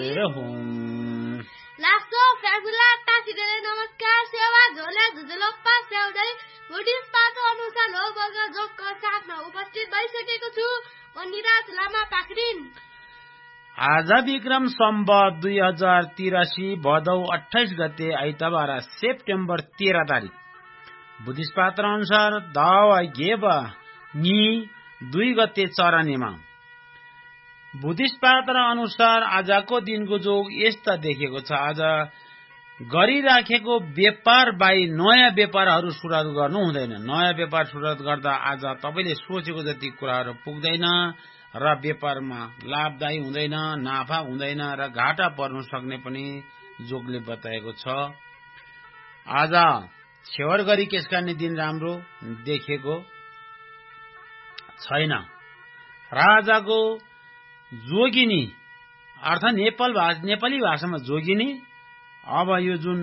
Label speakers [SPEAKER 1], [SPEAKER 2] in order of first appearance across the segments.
[SPEAKER 1] लासो फ्याबुला तासिदले नमस्कार सेवा झोला झुझुलोप्पा सेउदै बुढिस पातो अनुसार हो वर्ग जोगको साथमा उपस्थित भइसकेको छु म निराज लामा पाखरिन।
[SPEAKER 2] आज विक्रम सम्वत 2083 भदौ 28 गते आइतबार सेप्टेम्बर 13 तारिक बुद्धिस्ट पात्र अनुसार दाव गेब नि 2 गते चरनेमा। बुद्धिस्ट पात्र अनुसार आजको दिनको जोग यस्ता देखेको छ। आज गरिराखेको व्यापार बाहेक नयाँ व्यापारहरू सुरुवात गर्नु हुँदैन। नयाँ व्यापार सुरुवात गर्दा आज तपाईले सोचेको जति कुराहरू पुग्दैन र व्यापारमा लाभदायी हुँदैन, नाफा हुँदैन र घाटा पर्न सक्ने पनि जोगले बताएको छ। आज छेवर गरी केस काट्ने दिन राम्रो देखेको छैन। राजाको जोगिनी अर्थ नेपाली भाषामा जोगिनी, अब यो जुन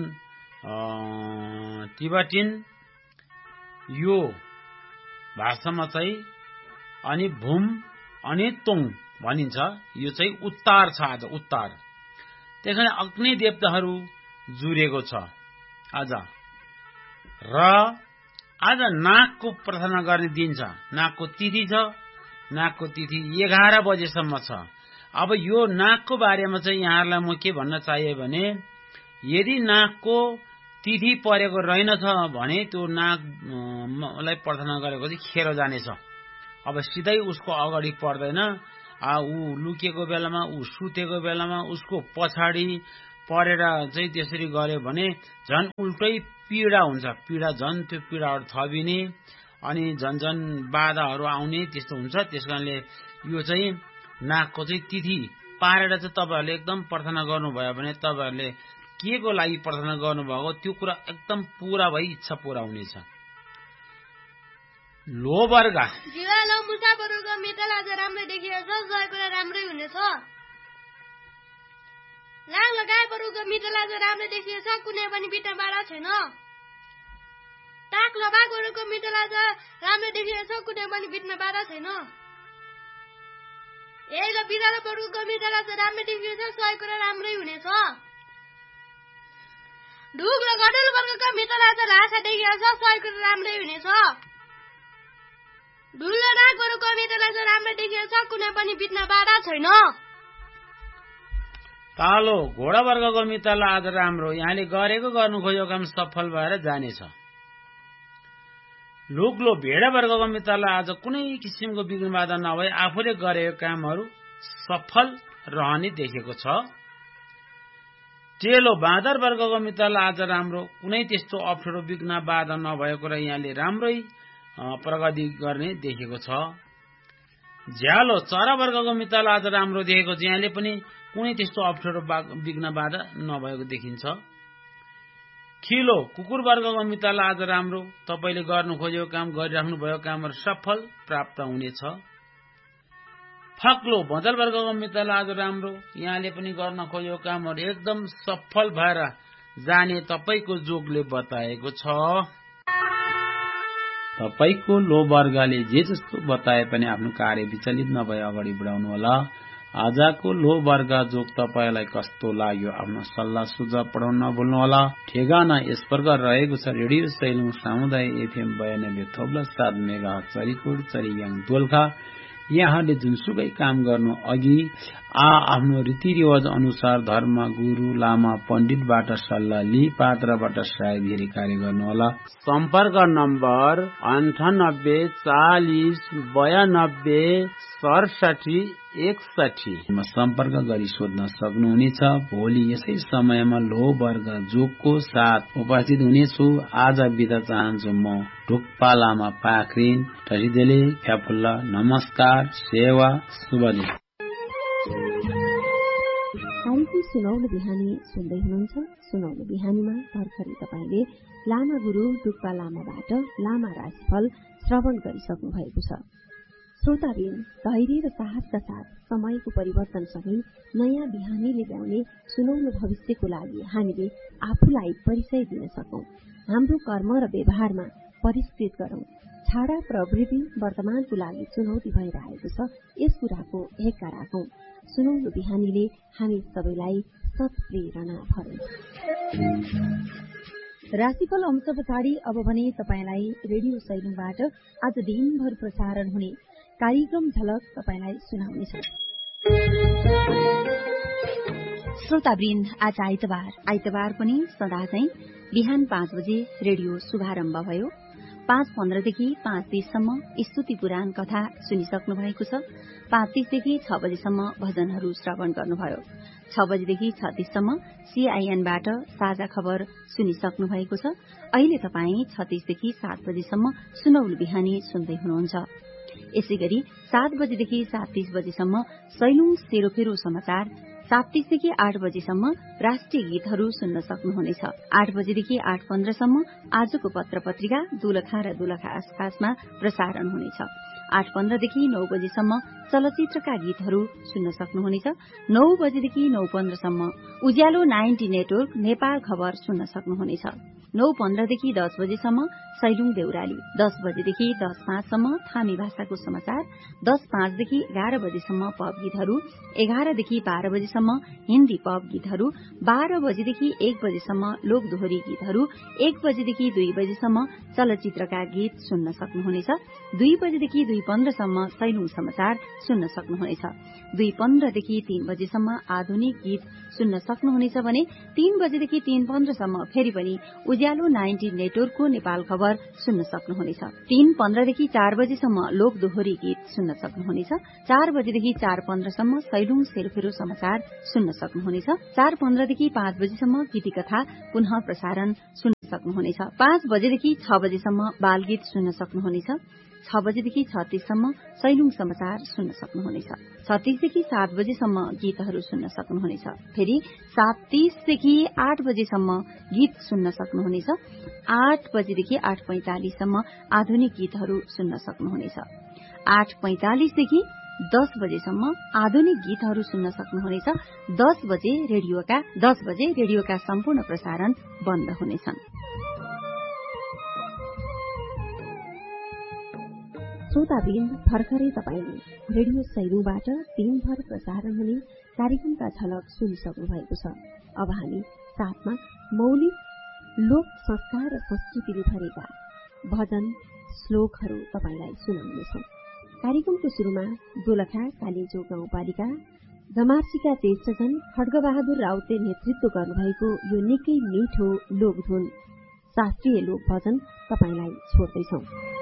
[SPEAKER 2] तिब्बतिन यो भाषामा चाहिँ अनि भूम अनि तोङ भनिन्छ, यो चाहिँ उत्तार छ। आज उत्तार त्यसैले अग्नि देवताहरू जुरेको छ आज। र आज नागको प्रार्थना गर्ने दिन छ। नागको तिथि छ। नागको तिथि 11 बजेसम्म छ। अब यो नागको बारेमा चाहिँ यहाँहरूलाई म के भन्न चाहिए भने यदि नागको तिथि परेको रहेनछ भने त्यो नागलाई प्रार्थना गरेको चाहिँ खेर जानेछ। अब सिधै उसको अगाडि पर्दैन। ऊ लुकेको बेलामा, ऊ सुतेको बेलामा उसको पछाडि परेर चाहिँ त्यसरी गर्यो भने झन् उल्टै पीडा हुन्छ। पीडा झन् त्यो पीडाहरू थपिने अनि झन् बाधाहरू आउने त्यस्तो हुन्छ। त्यसकारणले यो चाहिँ नागको चाहिँ तिथि पारेर चाहिँ तपाईहरुले एकदम प्रार्थना गर्नुभयो भने तपाईहरुले के को लागि प्रार्थना गर्नुभएको त्यो कुरा एकदम पूरा भई इच्छा पूरा हुनेछ। लो वर्ग
[SPEAKER 1] जीवालो मुसाफरको मेटल आज राम्रो देखिएको छ। जय कुरा राम्रै हुनेछ। लाग लगाएपरको मेटल आज राम्रो देखिएको छ। कुनै पनि बिटा बाडा छैन। टाक लगाएपरको मेटल आज राम्रो देखिएको छ। कुनै पनि बिटमा बाडा छैन। एलो बिरालो परुको मेटल आज राम्रो देखिएको छ। सय कुरा राम्रै हुनेछ। ढुक र गडल वर्गको मेटल आज लासा देखिएको छ। सय कुरा राम्रै हुनेछ। ढुल राग वर्गको मेटल आज राम्रो देखिएको छ। कुनै पनि बिटमा बाडा छैन।
[SPEAKER 2] कालो घोडा वर्गको मितल आज राम्रो, यहाँले गरेको गर्नु खोजेको काम सफल भएर जानेछ। लुग्लो भेडा वर्गको मितल आज कुनै किसिमको विघ्न बाधा नभई आफूले गरेको कामहरू सफल रहने देखेको छ। टेलो बाँदर वर्गको मितल आज राम्रो, कुनै त्यस्तो अप्ठ्यारो विघ्न बाधा नभएको र यहाँले राम्रै प्रगति गर्ने देखेको छ। झ्यालो चरा वर्गको मितल आज राम्रो देखेको छ। यहाँले पनि कुनै त्यस्तो अप्ठ्यारो विघ्न बाधा नभएको देखिन्छ। खिलो कुकुर वर्गको मितल आज राम्रो, तपाईले गर्नु खोजेको काम गरिराख्नु भएको कामहरू सफल प्राप्त हुनेछ। फक्लो बदल वर्गको मितल आज राम्रो, यहाँले पनि गर्न खोजेको कामहरू एकदम सफल भएर जाने तपाईको जोगले बताएको छ। तपाईको लो वर्गले जे जस्तो बताए पनि आफ्नो कार्य विचलित नभई अगाडि बढाउनु होला। आजको लो वर्ग जोग तपाईलाई कस्तो लाग्यो आफ्नो सल्लाह सुझाव पठाउन नभुल्नु होला। ठेगाना यस प्रकार रहेको छ। रेडियो सैलुङ सामुदायिक FM 92.7 मेगाहर्ज चरीकोट चरीयाङ दोलखा। यहाँले जुनसुकै काम गर्नु अघि आफ्नो रीतिरिवाज अनुसार धर्म गुरु लामा पण्डितबाट सल्लाह लिई पात्रबाट सायद कार्य गर्नु होला। सम्पर्क नम्बर 98 40 92 67 61 सम्पर्क गरी सोध्न सक्नुहुनेछ। भोलि यसै समयमा लो वर्ग जोगको साथ उपस्थित हुनेछु। आज बिदा चाहन्छु म ढुक्पा लामा पाखरिन टसिदेले फ्याफुल्ला। नमस्कार, सेवा, शुभ दिन।
[SPEAKER 3] कार्यक्रम सुनौलो बिहानी सुन्दै हुनुहुन्छ। सुनौलो बिहानीमा भर्खरै तपाईले लामा गुरु ढुक्पा लामाबाट लामा राशिफल श्रवण गरिसक्नु भएको छ। श्रोताबिन, धैर्य र साहसका साथ समयको परिवर्तनसँगै नयाँ बिहानीले ल्याउने सुनौलो भविष्यको लागि हामीले आफूलाई परिचय दिन सकौं। हाम्रो कर्म र व्यवहारमा परिष्कृत गरौं। छाडा प्रवृत्ति वर्तमानको लागि चुनौती भइरहेको छ, यस कुराको हेक्का राखौं। सुनौलो बिहानीले हामी सबैलाई सत्प्रेरणा भरौं। राशिफल अंश पछाडि अब भने तपाईलाई रेडियो सैलुङबाट आज दिनभर प्रसारण हुने कार्यक्रम झलक तपाईलाई सुनाउनेछ। श्रोतावृन्द, आज आइतबार पनि सदा चाहिँ बिहान 5 बजे रेडियो शुभारम्भ भयो। 5:15 देखि 5:30सम्म स्तुति पुराण कथा सुनिसक्नु भएको छ। 5:30 देखि 6 बजेसम्म भजनहरू श्रवण गर्नुभयो। 6 बजेदेखि 36सम्म CINबाट साझा खबर सुनिसक्नु भएको छ। अहिले तपाईँ 36 देखि 7 बजेसम्म सुनौलो बिहानी सुन्दै हुनुहुन्छ। यसैगरी 7 बजेदेखि 7:30 बजेसम्म सैलुङ सेरोफेरो समाचार, 7:30 देखि 8 बजेसम्म राष्ट्रिय गीतहरू सुन्न सक्नुहुनेछ। 8 बजेदेखि 8:15सम्म आजको पत्र पत्रिका दोलखा र दोलखा आसपासमा प्रसारण हुनेछ। 8:15 देखि 9 बजेसम्म चलचित्रका गीतहरू सुन्न सक्नुहुनेछ। 9 बजेदेखि 9:15सम्म उज्यालो 90 नेटवर्क नेपाल खबर सुन्न सक्नुहुनेछ। 9:15 देखि 10 बजेसम्म सैलुङ देउराली, 10 बजेदेखि 10:05सम्म थामी भाषाको समाचार, 10:05 देखि 11 बजेसम्म पप गीतहरू, 11 देखि 12 बजेसम्म हिन्दी पप गीतहरू, 12 बजेदेखि 1 बजेसम्म लोक दोहोरी गीतहरू, 1 बजेदेखि 2 बजेसम्म चलचित्रका गीत सुन्न सक्नुहुनेछ। 2 बजेदेखि 2:15सम्म सैलुङ समाचार सुन्न सक्नुहुनेछ। 2:15 देखि 3 बजेसम्म आधुनिक गीत सुन्न सक्नुहुनेछ भने 3 बजेदेखि 3:15सम्म फेरि पनि उज्यालो 90 नेटवर्कको नेपाल खबर सुन्न सक्नुहुनेछ। 3:15 देखि 4 बजेसम्म लोक दोहोरी गीत सुन्न सक्नुहुनेछ। 4 बजेदेखि 4:15सम्म सैलुङ सेरोफेरो समाचार सुन्न सक्नुहुनेछ। 4:15 देखि 5 बजेसम्म गीति कथा पुनः प्रसारण सुन्न सक्नुहुनेछ। 5 बजेदेखि 6 बजेसम्म बाल गीत सुन्न सक्नुहुनेछ। 6 बजेदेखि 36सम्म सैलुङ समाचार सुन्न सक्नुहुनेछ। 36 देखि 7 बजेसम्म गीतहरू सुन्न सक्नुहुनेछ। फेरि 7:30 देखि 8 बजेसम्म गीत सुन्न सक्नुहुनेछ। 8 बजेदेखि 8:45सम्म आधुनिक गीतहरू सुन्न सक्नुहुनेछ। 8:45 देखि 10 बजेसम्म आधुनिक गीतहरू सुन्न सक्नुहुनेछ। 10 बजे रेडियोका सम्पूर्ण प्रसारण बन्द हुनेछन्। श्रोतावृन्द, भर्खरै तपाईले रेडियो सैलुङबाट दिनभर प्रसारण हुने कार्यक्रमका झलक सुनिसक्नु भएको छ। अब हामी साथमा मौलिक लोक संस्कार र संस्कृतिले भरेका भजन श्लोकहरू तपाईलाई सुनाउनेछौं। कार्यक्रमको शुरूमा दोलखा कालीचोक गाउँपालिका गमार्सीका ज्येष्ठजन खड्गबहादुर राउतले नेतृत्व गर्नुभएको यो निकै मिठो लोकधुन शास्त्रीय लोक भजन तपाईलाई छोड्दैछौं।